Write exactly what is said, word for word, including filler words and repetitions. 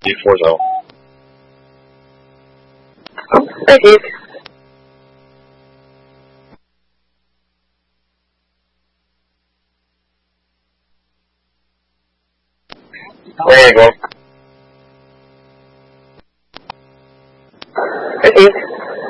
before though. Oh, I did. There you go. I did.